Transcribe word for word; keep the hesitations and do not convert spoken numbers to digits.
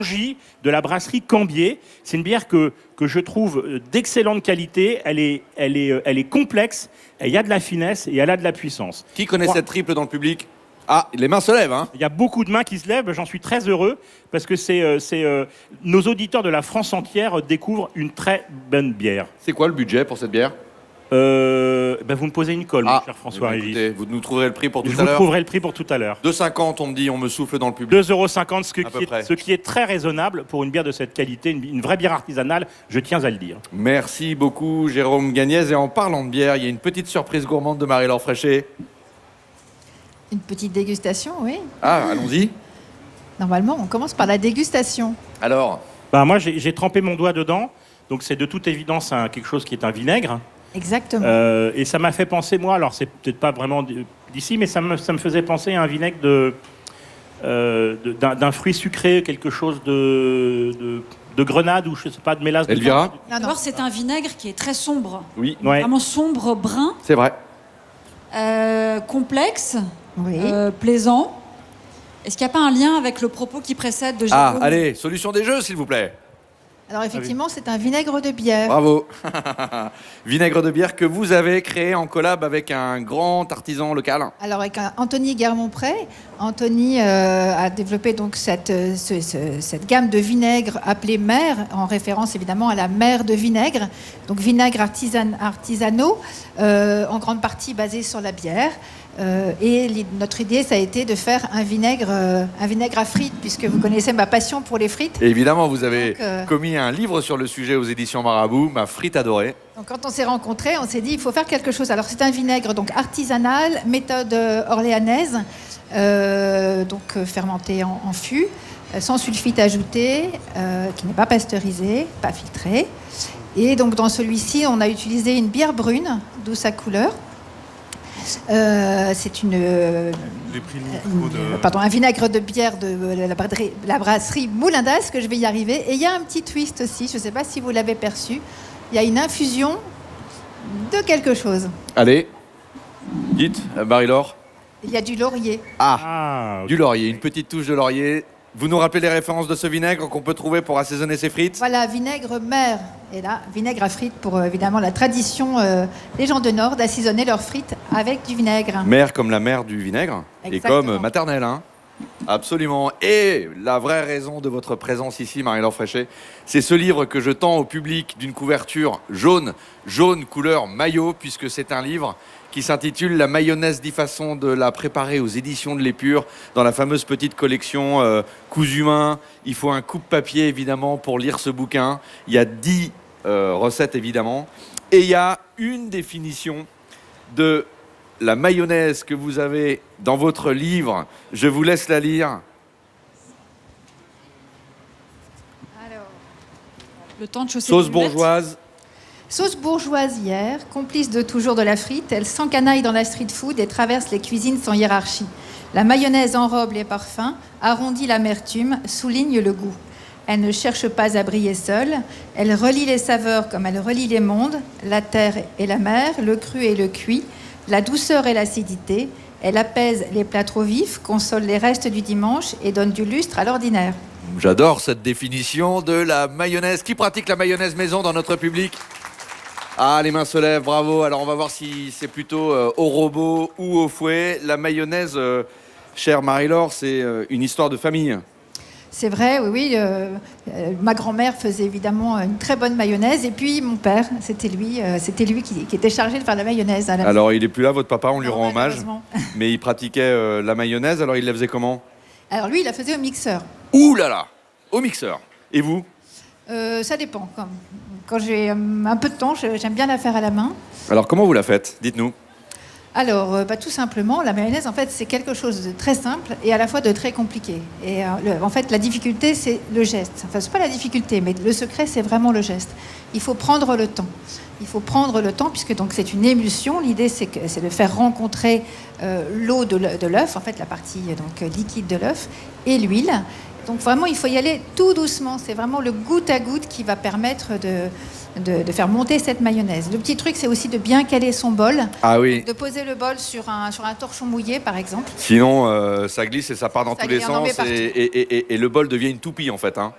J de la brasserie Cambier. C'est une bière que, que je trouve d'excellente qualité. Elle est, elle est, elle est complexe, il y a de la finesse et elle a de la puissance. Qui connaît Moi, cette triple dans le public? Ah, les mains se lèvent, hein. Il y a beaucoup de mains qui se lèvent, j'en suis très heureux, parce que c'est, euh, c'est, euh, nos auditeurs de la France entière découvrent une très bonne bière. C'est quoi le budget pour cette bière? Euh, ben vous me posez une colle, Ah, mon cher François eh ben, Régis. écoutez, vous nous trouverez le prix pour tout Je à vous l'heure. trouverai le prix pour tout à l'heure. deux cinquante, on me dit, on me souffle dans le public. deux euros cinquante, ce, À peu qui près. est- ce qui est très raisonnable pour une bière de cette qualité, une, une vraie bière artisanale, je tiens à le dire. Merci beaucoup, Jérôme Gagnez. Et en parlant de bière, il y a une petite surprise gourmande de Marie-Laure Fréchet. Une petite dégustation, oui. Ah, allons-y. Normalement, on commence par la dégustation. Alors, Ben, moi, j'ai j'ai trempé mon doigt dedans, donc c'est de toute évidence un- quelque chose qui est un vinaigre. Exactement. Euh, et ça m'a fait penser, moi, alors c'est peut-être pas vraiment d'ici, mais ça me, ça me faisait penser à un vinaigre de, euh, de- d'un, d'un fruit sucré, quelque chose de, de, de grenade ou je sais pas, de mélasse. de- Elvira? Non, non. D'abord, c'est un vinaigre qui est très sombre, Oui, Ouais. vraiment sombre, brun, c'est vrai. euh, complexe, Oui. euh, plaisant. Est-ce qu'il n'y a pas un lien avec le propos qui précède de Ah, Jérôme? allez, solution des jeux, s'il vous plaît. Alors effectivement, c'est un vinaigre de bière. Bravo. Vinaigre de bière que vous avez créé en collab avec un grand artisan local. Alors avec un Anthony Guermont-Pré, Anthony euh, a développé donc cette, euh, ce- ce- cette gamme de vinaigres appelée mer, en référence évidemment à la mer de vinaigre. Donc vinaigres artisan, artisanaux, euh, en grande partie basés sur la bière. Euh, et l'i- notre idée, ça a été de faire un vinaigre, euh, un vinaigre à frites, puisque vous connaissez ma passion pour les frites. Et évidemment, vous avez Donc, euh, commis un livre sur le sujet aux éditions Marabout, Ma frite adorée. Donc quand on s'est rencontrés, on s'est dit il faut faire quelque chose. Alors c'est un vinaigre donc artisanal, méthode euh, orléanaise, euh, donc euh, fermenté en, en fût, euh, sans sulfite ajouté, euh, qui n'est pas pasteurisé, pas filtré. Et donc dans celui-ci, on a utilisé une bière brune, d'où sa couleur. Euh, c'est une, euh, une- pardon, un vinaigre de bière de euh, la brasserie, la brasserie Moulin d'As, que je vais y arriver. Et il y a un petit twist aussi, je ne sais pas si vous l'avez perçu. Il y a une infusion de quelque chose. Allez, dites, euh, Marie-Laure. Il y a du laurier. Ah, Ah, ok. du laurier, une petite touche de laurier. Vous nous rappelez les références de ce vinaigre qu'on peut trouver pour assaisonner ses frites? Voilà, vinaigre mer. Et là, vinaigre à frites pour euh, évidemment la tradition euh, des gens de Nord d'assaisonner leurs frites avec du vinaigre. Mère comme la mère du vinaigre et Exactement. comme maternelle, hein. Absolument. Et la vraie raison de votre présence ici, Marie-Laure Fréchet, c'est ce livre que je tends au public d'une couverture jaune, jaune couleur maillot, puisque c'est un livre qui s'intitule La mayonnaise dix façons de la préparer aux éditions de l'Épure, dans la fameuse petite collection euh, Cousu Main. Il faut un coupe-papier, évidemment, pour lire ce bouquin. Il y a dix euh, recettes, évidemment. Et il y a une définition de la mayonnaise que vous avez dans votre livre. Je vous laisse la lire. Le temps de chausser Sauce les lunettes. bourgeoise. Sauce bourgeoisière, complice de toujours de la frite, elle s'encanaille dans la street food et traverse les cuisines sans hiérarchie. La mayonnaise enrobe les parfums, arrondit l'amertume, souligne le goût. Elle ne cherche pas à briller seule, elle relie les saveurs comme elle relie les mondes, la terre et la mer, le cru et le cuit, la douceur et l'acidité. Elle apaise les plats trop vifs, console les restes du dimanche et donne du lustre à l'ordinaire. J'adore cette définition de la mayonnaise. Qui pratique la mayonnaise maison dans notre public? Ah, les mains se lèvent, bravo. Alors, on va voir si c'est plutôt euh, au robot ou au fouet. La mayonnaise, euh, chère Marie-Laure, c'est euh, une histoire de famille. C'est vrai, oui, oui. euh, euh, ma grand-mère faisait évidemment une très bonne mayonnaise. Et puis mon père, c'était lui, euh, c'était lui qui, qui était chargé de faire la mayonnaise à la Alors, il est plus là, votre papa, on lui Non, rend hommage. malheureusement. Mais il pratiquait euh, la mayonnaise, alors il la faisait comment? Alors lui, il la faisait au mixeur. Ouh là là, au mixeur. Et vous? Euh, ça dépend. Quand, quand j'ai euh, un peu de temps, je- j'aime bien la faire à la main. Alors, comment vous la faites? Dites-nous. Alors, euh, bah, tout simplement, la mayonnaise, en fait, c'est quelque chose de très simple et à la fois de très compliqué. Et euh, le- en fait, la difficulté, c'est le geste. Enfin, c'est pas la difficulté, mais le secret, c'est vraiment le geste. Il faut prendre le temps. Il faut prendre le temps puisque donc c'est une émulsion. L'idée, c'est que c'est de faire rencontrer euh, l'eau de l'œ- de l'œuf, en fait, la partie donc euh, liquide de l'œuf, et l'huile. Donc vraiment, il faut y aller tout doucement. C'est vraiment le goutte à goutte qui va permettre de, de, de faire monter cette mayonnaise. Le petit truc, c'est aussi de bien caler son bol. Ah oui. De poser le bol sur un, sur un torchon mouillé, par exemple. Sinon, euh, ça glisse et ça part dans Ça tous les glisse, on en sens met partout. et, et- et- et le bol devient une toupie en fait. Hein.